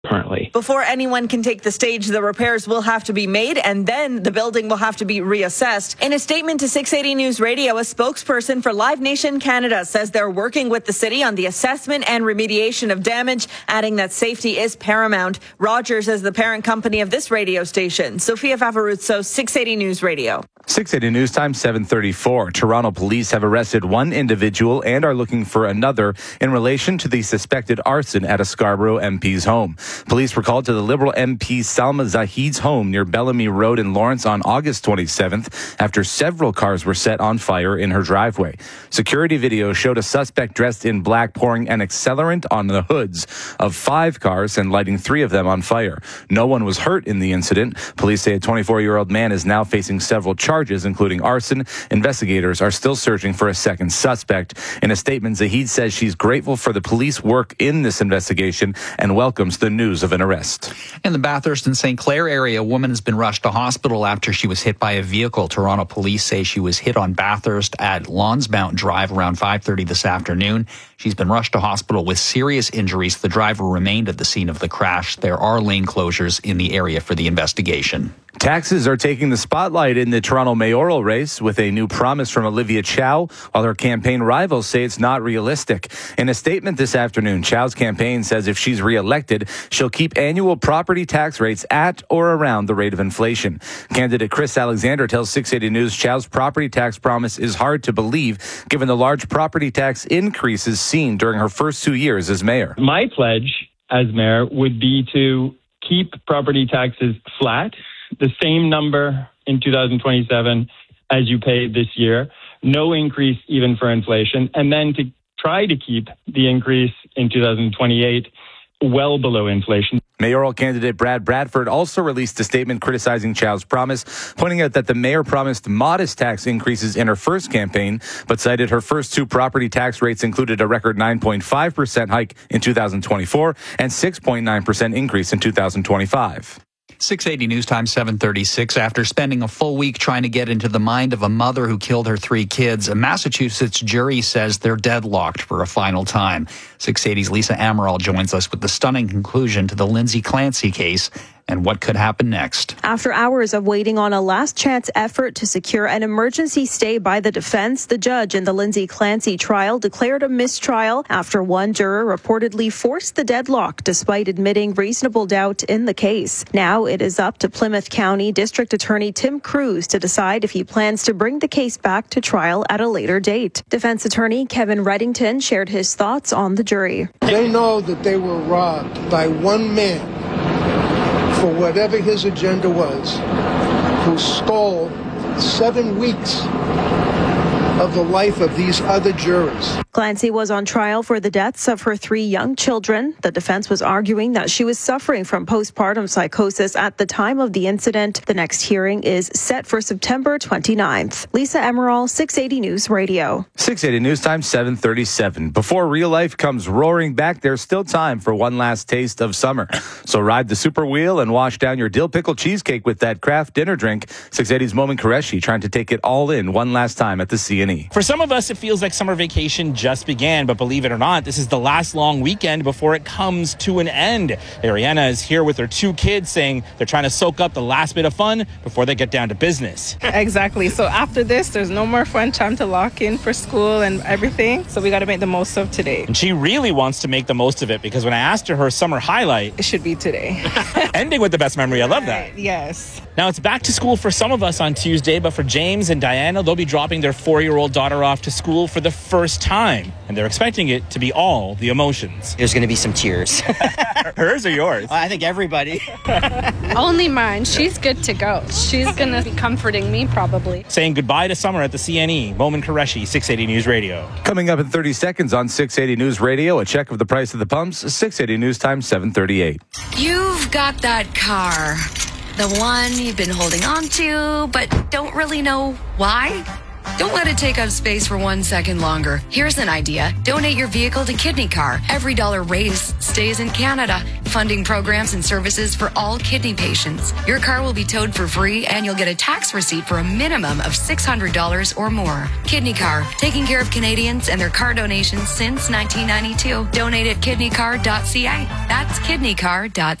currently. Before anyone can take the stage, the repairs will have to be made, and then the building will have to be reassessed. In a statement to 680 News Radio, a spokesperson for Live Nation Canada says they're working with the city on the assessment and remediation of damage, adding that safety is paramount. Rogers is the parent company of this radio station. Sophia Favaruzzo, 680 News Radio. 680 News Time, 7:34. Toronto police have arrested one individual and are looking for another in relation to the suspected arson at a Scarborough MP's home. Police were called to the Liberal MP Salma Zahid's home near Bellamy Road in Lawrence on August 27th after several cars were set on fire in her driveway. Security video showed a suspect dressed in black pouring an accelerant on the hoods of 5 cars and lighting 3 of them on fire. No one was hurt in the incident. Police say a 24-year-old man is now facing several charges, including arson. Investigators are still searching for a second suspect. In a statement, Zahid says she's grateful for the police work in this investigation and welcomes the news of an arrest. In the Bathurst and St. Clair area, a woman has been rushed to hospital after she was hit by a vehicle. Toronto police say she was hit on Bathurst at Lonsmount Drive around 5:30 this afternoon. She's been rushed to hospital with serious injuries. The driver remained at the scene of the crash. There are lane closures in the area for the investigation. Taxes are taking the spotlight in the Toronto mayoral race with a new promise from Olivia Chow, while her campaign rivals say it's not realistic. In a statement this afternoon, Chow's campaign says if she's reelected, she'll keep annual property tax rates at or around the rate of inflation. Candidate Chris Alexander tells 680 News Chow's property tax promise is hard to believe given the large property tax increases seen during her first 2 years as mayor. My pledge as mayor would be to keep property taxes flat, the same number in 2027 as you paid this year, no increase even for inflation, and then to try to keep the increase in 2028 well below inflation. Mayoral candidate Brad Bradford also released a statement criticizing Chow's promise, pointing out that the mayor promised modest tax increases in her first campaign, but cited her first 2 property tax rates included a record 9.5% hike in 2024 and 6.9% increase in 2025. 680 News Time, 7:36. After spending a full week trying to get into the mind of a mother who killed her 3 kids, a Massachusetts jury says they're deadlocked for a final time. 680's Lisa Amaral joins us with the stunning conclusion to the Lindsay Clancy case and what could happen next. After hours of waiting on a last-chance effort to secure an emergency stay by the defense, the judge in the Lindsay Clancy trial declared a mistrial after one juror reportedly forced the deadlock despite admitting reasonable doubt in the case. Now it is up to Plymouth County District Attorney Tim Cruz to decide if he plans to bring the case back to trial at a later date. Defense attorney Kevin Reddington shared his thoughts on the jury. They know that they were robbed by one man for whatever his agenda was, who stole 7 weeks of the life of these other jurors. Clancy was on trial for the deaths of her 3 young children. The defense was arguing that she was suffering from postpartum psychosis at the time of the incident. The next hearing is set for September 29th. Lisa Amaral, 680 News Radio. 680 News Time, 7:37. Before real life comes roaring back, there's still time for one last taste of summer. So ride the super wheel and wash down your dill pickle cheesecake with that craft dinner drink. 680's Momin Qureshi trying to take it all in one last time at the C&E. For some of us, it feels like summer vacation just began, but believe it or not, this is the last long weekend before it comes to an end. Ariana is here with her 2 kids saying they're trying to soak up the last bit of fun before they get down to business. Exactly. So after this, there's no more fun time to lock in for school and everything. So we got to make the most of today. And she really wants to make the most of it because when I asked her summer highlight, it should be today. Ending with the best memory. I love that. Yes. Now it's back to school for some of us on Tuesday, but for James and Diana, they'll be dropping their 4-year-old daughter off to school for the first time, and they're expecting it to be all the emotions. There's going to be some tears. Hers or yours? I think everybody. Only mine. She's good to go. She's going to be comforting me probably. Saying goodbye to summer at the CNE. Momin Qureshi, 680 News Radio. Coming up in 30 seconds on 680 News Radio, a check of the price of the pumps, 680 News Time, 7:38. You've got that car. The one you've been holding on to, but don't really know why. Don't let it take up space for 1 second longer. Here's an idea. Donate your vehicle to Kidney Car. Every dollar raised stays in Canada, funding programs and services for all kidney patients. Your car will be towed for free, and you'll get a tax receipt for a minimum of $600 or more. Kidney Car, taking care of Canadians and their car donations since 1992. Donate at kidneycar.ca. That's kidneycar.ca.